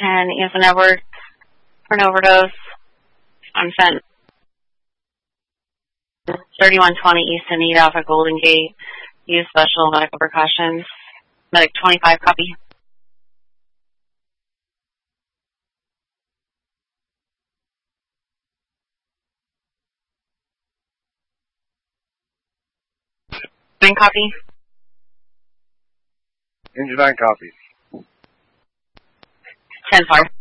10, Ethan Edward for an overdose. I'm sent 3120 East and Need off at Golden Gate. Use special medical precautions. Medic 25, copy. Copy. Engine 9 copies. 10-4.